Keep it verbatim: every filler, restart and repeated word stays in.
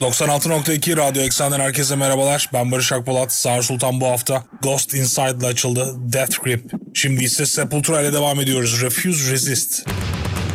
doksan altı nokta iki Radyo Eksen'den herkese merhabalar. Ben Barış Akpolat. Sağır Sultan bu hafta Ghost Inside ile açıldı. Death Grip. Şimdi ise Sepultura ile devam ediyoruz. Refuse Resist.